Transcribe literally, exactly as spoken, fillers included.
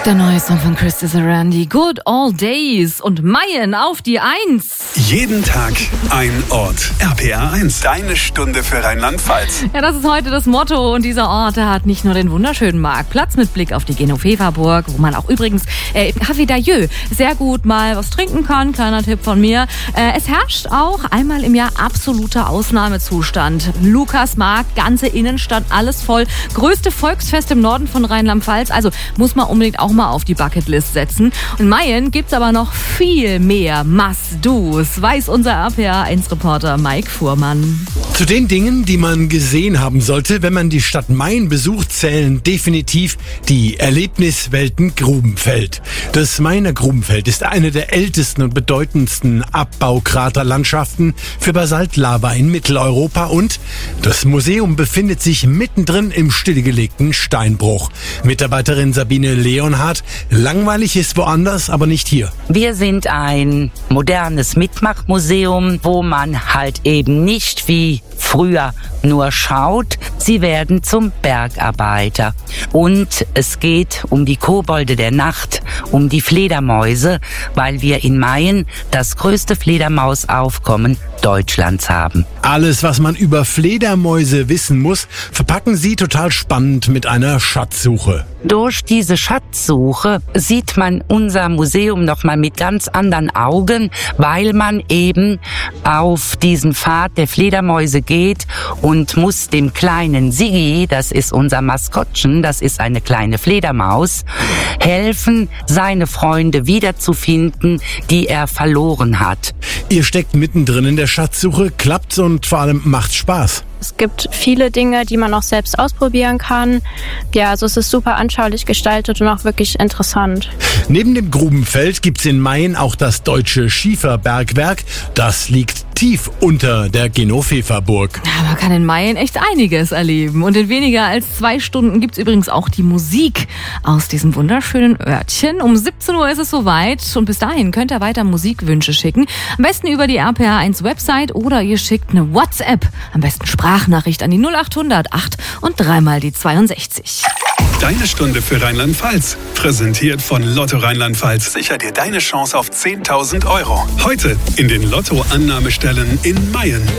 Der neue Song von Chris Randy, Good Old Days und Mayen auf die Eins. Jeden Tag ein Ort. R P R eins, deine Stunde für Rheinland-Pfalz. Ja, das ist heute das Motto und dieser Ort, der hat nicht nur den wunderschönen Marktplatz mit Blick auf die Genoveva-Burg, wo man auch übrigens äh, im Café d'Aïeux sehr gut mal was trinken kann, kleiner Tipp von mir. Äh, es herrscht auch einmal im Jahr absoluter Ausnahmezustand. Lukasmarkt, ganze Innenstadt, alles voll. Größte Volksfest im Norden von Rheinland-Pfalz, also muss man unbedingt auch mal auf die Bucketlist setzen. In Mayen gibt's aber noch viel mehr Must-Dos, weiß unser R P R eins Reporter Mike Fuhrmann. Zu den Dingen, die man gesehen haben sollte, wenn man die Stadt Mayen besucht, zählen definitiv die Erlebniswelten Grubenfeld. Das Mayener Grubenfeld ist eine der ältesten und bedeutendsten Abbaukraterlandschaften für Basaltlava in Mitteleuropa und das Museum befindet sich mittendrin im stillgelegten Steinbruch. Mitarbeiterin Sabine Leonhardt: langweilig ist woanders, aber nicht hier. Wir sind ein modernes Mitmachmuseum, wo man halt eben nicht wie früher nur schaut, sie werden zum Bergarbeiter. Und es geht um die Kobolde der Nacht, um die Fledermäuse, weil wir in Mayen das größte Fledermausaufkommen Deutschlands haben. Alles, was man über Fledermäuse wissen muss, verpacken sie total spannend mit einer Schatzsuche. Durch diese Schatzsuche sieht man unser Museum nochmal mit ganz anderen Augen, weil man eben auf diesen Pfad der Fledermäuse geht und muss dem kleinen Siggi, das ist unser Maskottchen, das ist eine kleine Fledermaus, helfen, seine Freunde wiederzufinden, die er verloren hat. Ihr steckt mittendrin in der Schatzsuche, klappt's und vor allem macht's Spaß. Es gibt viele Dinge, die man auch selbst ausprobieren kann. Ja, also es ist super anschaulich gestaltet und auch wirklich interessant. Neben dem Grubenfeld gibt's in Mayen auch das Deutsche Schieferbergwerk. Das liegt tief unter der Genoveva-Burg. Ja, man kann in Mayen echt einiges erleben. Und in weniger als zwei Stunden gibt's übrigens auch die Musik aus diesem wunderschönen Örtchen. Um siebzehn Uhr ist es soweit und bis dahin könnt ihr weiter Musikwünsche schicken. Am besten über die R P R eins Website oder ihr schickt eine WhatsApp. Am besten Sprachnachricht an die null acht hundert acht und dreimal die zweiundsechzig. Deine Stunde für Rheinland-Pfalz. Präsentiert von Lotto Rheinland-Pfalz. Sicher dir deine Chance auf zehntausend Euro. Heute in den Lotto-Annahmestellen in Mayen.